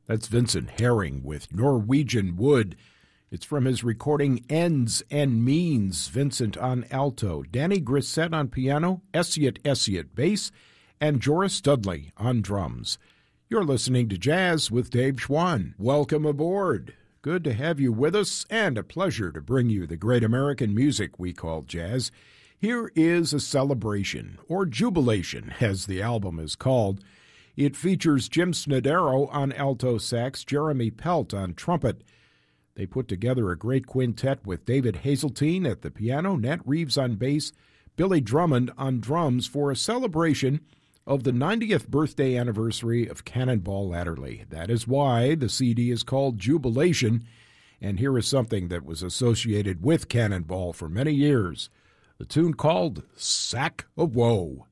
That's Vincent Herring with Norwegian Wood. It's from his recording Ends and Means. Vincent on alto, Danny Grissett on piano, Essiet bass, and Joris Dudley on drums. You're listening to Jazz with Dave Schwann. Welcome aboard. Good to have you with us, and a pleasure to bring you the great American music we call jazz. Here is a celebration, or jubilation, as the album is called. It features Jim Snodero on alto sax, Jeremy Pelt on trumpet. They put together a great quintet with David Hazeltine at the piano, Nat Reeves on bass, Billy Drummond on drums for a celebration of the 90th birthday anniversary of Cannonball Adderley. That is why the CD is called Jubilation, and here is something that was associated with Cannonball for many years, the tune called Sack of Woe.